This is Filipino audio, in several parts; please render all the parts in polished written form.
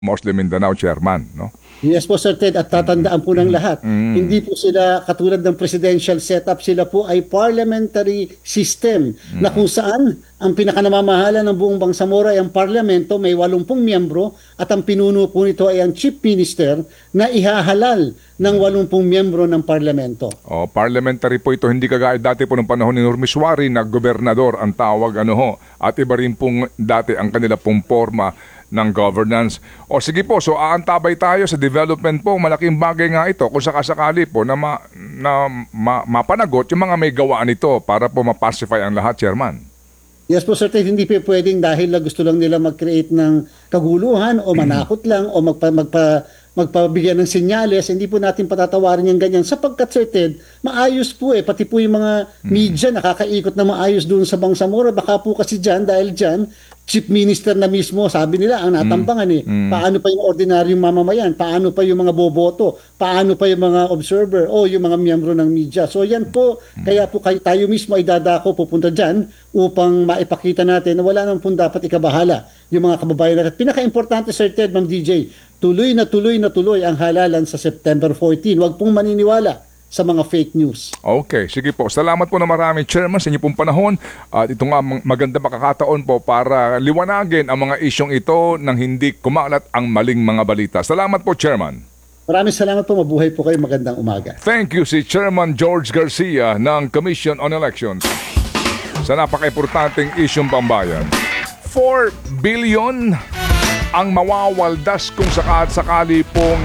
Muslim Mindanao chairman, no? Yes po, Sir Ted, at tatandaan po ng lahat. Hindi po sila katulad ng presidential setup, sila po ay parliamentary system na kung saan ang pinakanamamahala ng buong Bangsamoro ay ang parlamento, may 80 miyembro at ang pinuno po nito ay ang chief minister na ihahalal ng 80 miyembro ng parlamento. Oh, parliamentary po ito, hindi kagaya dati po ng panahon ni Nurmiswari na gobernador ang tawag at iba rin pong dati ang kanila pong forma ng governance. O sige po, so aantabay tayo sa development po. Malaking bagay nga ito kung sakasakali po na, mapanagot yung mga may gawaan ito para po mapacify ang lahat, Chairman. Yes po, Sir Ted, hindi po pwedeng dahil gusto lang nila mag-create ng kaguluhan o manakot lang o magpabigyan ng senyales, hindi po natin patatawarin yung ganyan. Sapagkat, Sir Ted, maayos po pati po yung mga media nakakaikot na maayos doon sa Bangsamoro. Baka po kasi dahil dyan, chief minister na mismo, sabi nila, ang natambangan paano pa yung ordinaryong mamamayan, paano pa yung mga boboto, paano pa yung mga observer o yung mga miyembro ng media. So yan po, kaya po tayo mismo ay dadako pupunta dyan upang maipakita natin na wala naman po dapat ikabahala yung mga kababayan natin. Pinaka-importante, Sir Ted, Ma'am DJ, tuloy na tuloy ang halalan sa September 14. Huwag pong maniniwala sa mga fake news. Okay, sige po. Salamat po na marami, Chairman, sa inyo pong panahon. At ito nga, maganda makakataon po para liwanagin ang mga isyong ito nang hindi kumalat ang maling mga balita. Salamat po, Chairman. Maraming salamat po. Mabuhay po kayo. Magandang umaga. Thank you si Chairman George Garcia ng Commission on Elections sa napaka-importanteng isyong pambayan. 4 billion ang mawawaldas kung sakali pong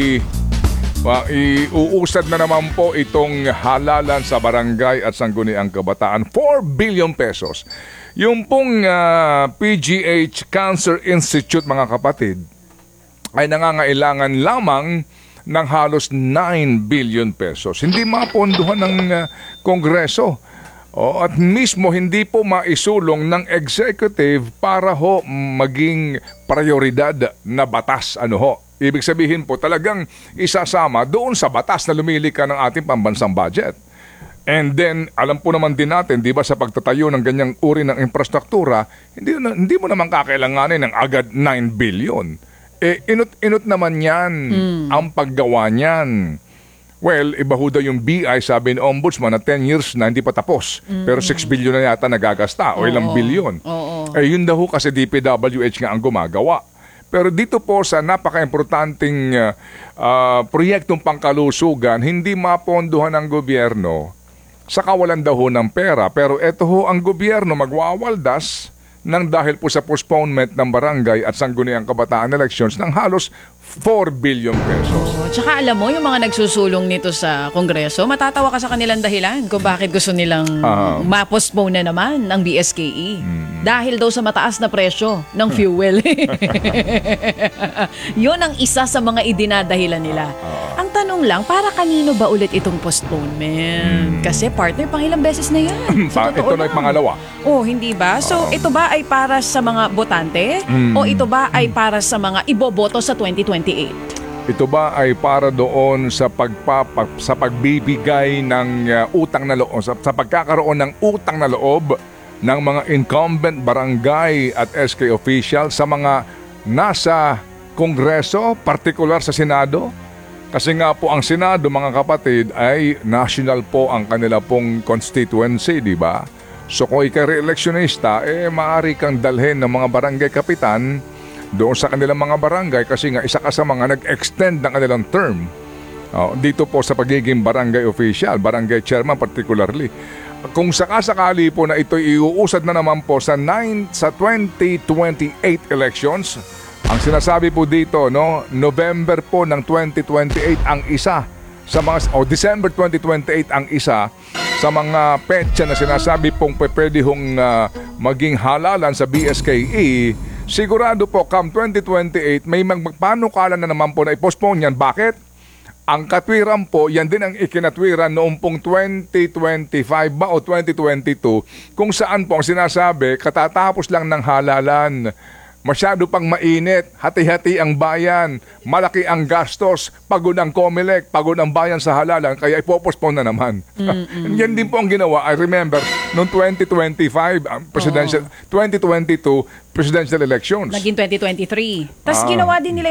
iuusad na naman po itong halalan sa barangay at sangguniang kabataan. 4 billion pesos. Yung pong PGH Cancer Institute, mga kapatid, ay nangangailangan lamang ng halos 9 billion pesos. Hindi mapondohan ng Kongreso. At mismo hindi po maisulong ng executive para maging prioridad na batas. Ibig sabihin po talagang isasama doon sa batas na lumilika ng ating pambansang budget. And then, alam po naman din natin, di ba, sa pagtatayo ng ganyang uri ng infrastruktura, hindi mo naman kakailanganin ng agad 9 billion. Inot naman yan ang paggawa niyan. Well, iba ho daw yung BI, sabi ni Ombudsman, na 10 years na hindi pa tapos. Pero 6 billion na yata nagagasta o ilang billion. Yun daw ho kasi DPWH nga ang gumagawa. Pero dito po sa napaka-importanting proyektong pangkalusugan, hindi mapondohan ng gobyerno sa kawalan daw ho ng pera. Pero eto ho ang gobyerno magwawaldas nang dahil po sa postponement ng barangay at sangguniang kabataan elections ng halos 4 billion pesos. Tsaka alam mo, yung mga nagsusulong nito sa Kongreso, matatawa ka sa kanilang dahilan kung bakit gusto nilang ma-postpone na naman ang BSKE. Dahil daw sa mataas na presyo ng fuel. Yun ang isa sa mga idinadahilan nila. Ang tanong lang, para kanino ba ulit itong postponement? Kasi partner, pang ilang beses na yan. Ito na yung pangalawa. Hindi ba? So, ito ba ay para sa mga botante? O ito ba ay para sa mga iboboto sa 2028? Ito ba ay para doon sa pagbibigay ng utang na loob, sa pagkakaroon ng utang na loob ng mga incumbent barangay at SK official sa mga nasa Kongreso, partikular sa Senado? Kasi nga po ang Senado, mga kapatid, ay national po ang kanila pong constituency, di ba? So kung ika-re-electionista, maaari kang dalhin ng mga barangay kapitan doon sa kanilang mga barangay kasi nga isa ka sa mga nag-extend ng kanilang term. Dito po sa pagiging barangay official, barangay chairman particularly. Kung sakasakali po na ito iuusad na naman po sa 2028 elections, ang sinasabi po dito, November po ng 2028 ang isa sa mga, December 2028 ang isa sa mga petsa na sinasabi pong pwede hong maging halalan sa BSKE. Sigurado po, come 2028, may magpanukala na naman po na i-postpone yan. Bakit? Ang katwiran po, yan din ang ikinatwiran noong pong 2025 ba o 2022, kung saan po ang sinasabi, katatapos lang ng halalan masyado pang mainit, hati-hati ang bayan, malaki ang gastos, pagod ang COMELEC, pagod ang bayan sa halalan, kaya ipopospone na naman. Yan din po ang ginawa. I remember, noong 2025, presidential, 2022, presidential elections. Naging 2023. Tapos ginawa din nila